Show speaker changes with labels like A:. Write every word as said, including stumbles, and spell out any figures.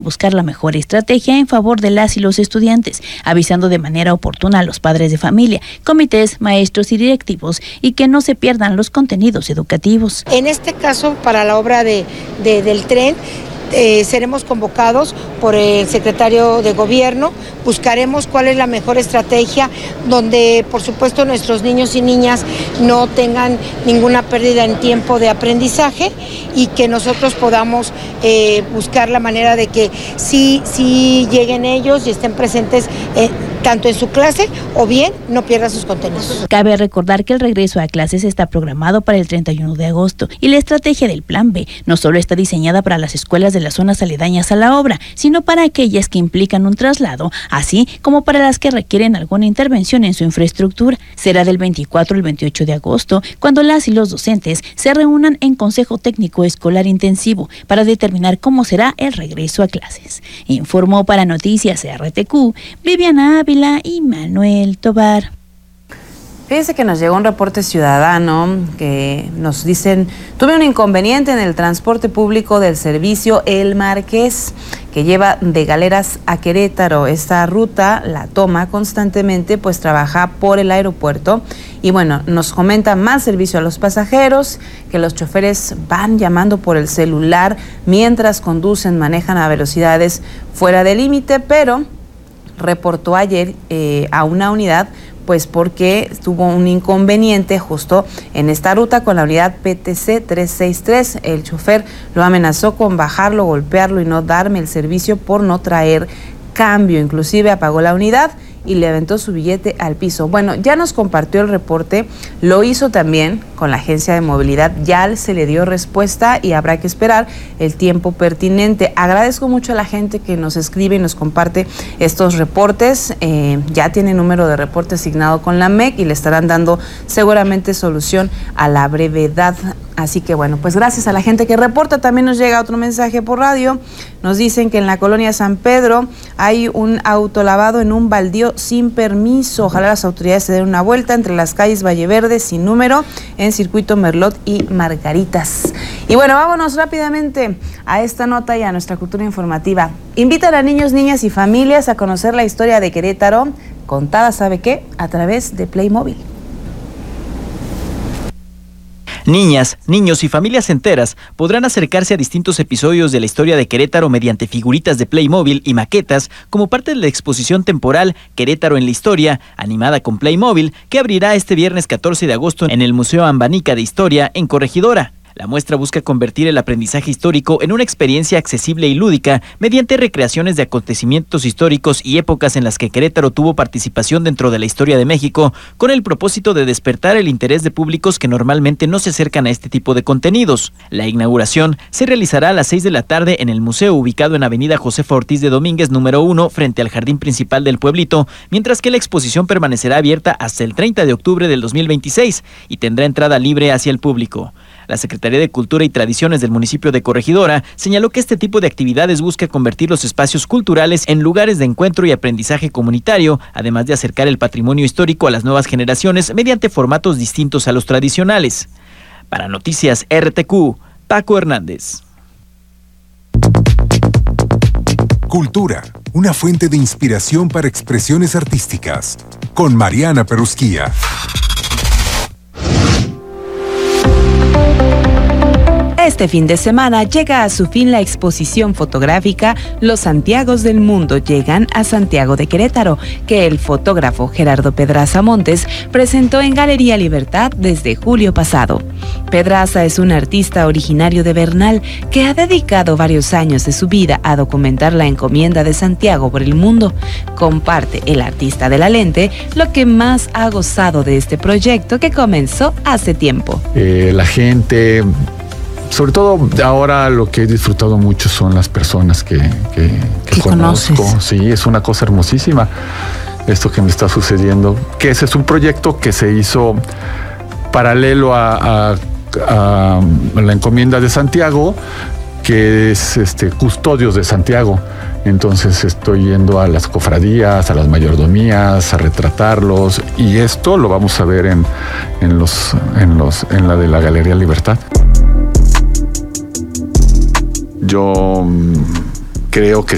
A: buscar la mejor estrategia en favor de las y los estudiantes, avisando de manera oportuna a los padres de familia, comités, maestros y directivos, y que no se pierdan los contenidos educativos.
B: En este caso, para la obra de, de, del tren, Eh, seremos convocados por el secretario de gobierno, buscaremos cuál es la mejor estrategia donde por supuesto nuestros niños y niñas no tengan ninguna pérdida en tiempo de aprendizaje y que nosotros podamos eh, buscar la manera de que sí, sí lleguen ellos y estén presentes eh, tanto en su clase o bien no pierdan sus contenidos.
A: Cabe recordar que el regreso a clases está programado para el treinta y uno de agosto y la estrategia del Plan B no solo está diseñada para las escuelas de las zonas aledañas a la obra, sino para aquellas que implican un traslado, así como para las que requieren alguna intervención en su infraestructura. Será del veinticuatro al veintiocho de agosto, cuando las y los docentes se reúnan en Consejo Técnico Escolar Intensivo para determinar cómo será el regreso a clases. Informó para Noticias R T Q, Viviana Ávila y Manuel Tobar.
C: Fíjense que nos llegó un reporte ciudadano que nos dicen: tuve un inconveniente en el transporte público del servicio El Marqués, que lleva de Galeras a Querétaro. Esta ruta la toma constantemente, pues trabaja por el aeropuerto. Y bueno, nos comenta más servicio a los pasajeros, que los choferes van llamando por el celular mientras conducen, manejan a velocidades fuera de límite, pero reportó ayer eh, a una unidad pues porque tuvo un inconveniente justo en esta ruta con la unidad P T C trescientos sesenta y tres. El chofer lo amenazó con bajarlo, golpearlo y no darme el servicio por no traer cambio. Inclusive apagó la unidad y le aventó su billete al piso. Bueno, ya nos compartió el reporte, lo hizo también con la agencia de movilidad, ya se le dio respuesta y habrá que esperar el tiempo pertinente. Agradezco mucho a la gente que nos escribe y nos comparte estos reportes. Eh, ya tiene número de reporte asignado con la M E C y le estarán dando seguramente solución a la brevedad. Así que bueno, pues gracias a la gente que reporta. También nos llega otro mensaje por radio. Nos dicen que en la colonia San Pedro hay un autolavado en un baldío sin permiso. Ojalá las autoridades se den una vuelta entre las calles Valleverde sin número en Circuito Merlot y Margaritas. Y bueno, vámonos rápidamente a esta nota y a nuestra cultura informativa. Invitan a niños, niñas y familias a conocer la historia de Querétaro, contada, ¿sabe qué?, a través de Playmobil.
D: Niñas, niños y familias enteras podrán acercarse a distintos episodios de la historia de Querétaro mediante figuritas de Playmobil y maquetas como parte de la exposición temporal Querétaro en la Historia, animada con Playmobil, que abrirá este viernes catorce de agosto en el Museo Ambanica de Historia en Corregidora. La muestra busca convertir el aprendizaje histórico en una experiencia accesible y lúdica mediante recreaciones de acontecimientos históricos y épocas en las que Querétaro tuvo participación dentro de la historia de México, con el propósito de despertar el interés de públicos que normalmente no se acercan a este tipo de contenidos. La inauguración se realizará a las seis de la tarde en el museo ubicado en Avenida Josefa Ortiz de Domínguez número uno frente al jardín principal del pueblito, mientras que la exposición permanecerá abierta hasta el treinta de octubre del dos mil veintiséis y tendrá entrada libre hacia el público. La Secretaría de Cultura y Tradiciones del municipio de Corregidora señaló que este tipo de actividades busca convertir los espacios culturales en lugares de encuentro y aprendizaje comunitario, además de acercar el patrimonio histórico a las nuevas generaciones mediante formatos distintos a los tradicionales. Para Noticias R T Q, Paco Hernández.
E: Cultura, una fuente de inspiración para expresiones artísticas, con Mariana Perusquía.
F: Este fin de semana llega a su fin la exposición fotográfica Los Santiagos del Mundo llegan a Santiago de Querétaro, que el fotógrafo Gerardo Pedraza Montes presentó en Galería Libertad desde julio pasado. Pedraza es un artista originario de Bernal que ha dedicado varios años de su vida a documentar la encomienda de Santiago por el mundo. Comparte el artista de la lente lo que más ha gozado de este proyecto que comenzó hace tiempo.
G: Eh, la gente... Sobre todo ahora lo que he disfrutado mucho son las personas que, que, que conozco. Conoces. Sí, es una cosa hermosísima esto que me está sucediendo. Que ese es un proyecto que se hizo paralelo a, a, a la encomienda de Santiago, que es este, Custodios de Santiago. Entonces estoy yendo a las cofradías, a las mayordomías, a retratarlos, y esto lo vamos a ver en, en, los, en, los, en la de la Galería Libertad. Yo creo que